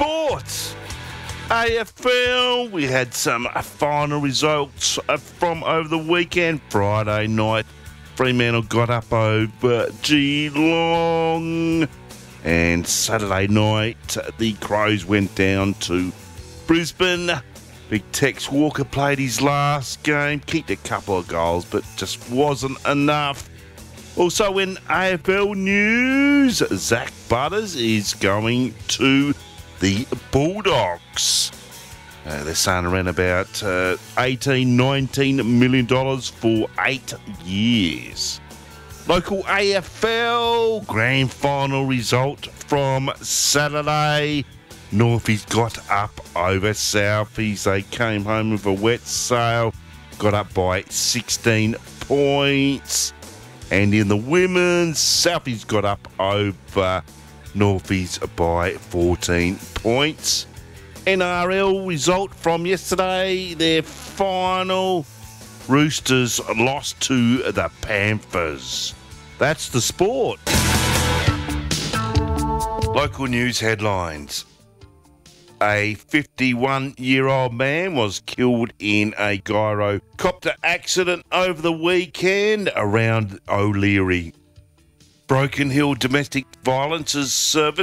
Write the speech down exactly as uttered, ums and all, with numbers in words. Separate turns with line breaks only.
sports. A F L, we had some final results from over the weekend. Friday night, Fremantle got up over Geelong. And Saturday night, the Crows went down to Brisbane. Big Tex Walker played his last game, kicked a couple of goals, but just wasn't enough. Also in A F L news, Zach Butters is going to the Bulldogs. Uh, they're saying around about uh, eighteen, nineteen million dollars for eight years. Local A F L grand final result from Saturday. Northies got up over Southies. They came home with a wet sail, got up by sixteen points. And in the women's, Southies got up over Northies by fourteen points. N R L result from yesterday, their final. Roosters lost to the Panthers. That's the sport. Local news headlines. A fifty-one-year-old man was killed in a gyrocopter accident over the weekend around O'Leary. Broken Hill Domestic Violence Service